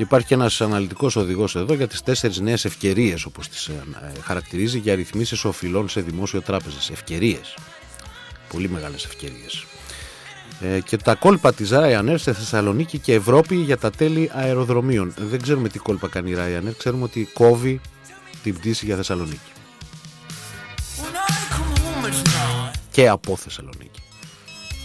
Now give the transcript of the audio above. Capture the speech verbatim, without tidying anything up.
Και υπάρχει και ένας αναλυτικός οδηγός εδώ για τις τέσσερις νέες ευκαιρίες, όπως τις χαρακτηρίζει, για ρυθμίσεις οφειλών σε δημόσιο τράπεζες. Ευκαιρίες. Πολύ μεγάλες ευκαιρίες. Ε, και τα κόλπα της Ryanair σε Θεσσαλονίκη και Ευρώπη για τα τέλη αεροδρομίων. Δεν ξέρουμε τι κόλπα κάνει η Ryanair, ξέρουμε ότι κόβει την πτήση για Θεσσαλονίκη. Και από Θεσσαλονίκη.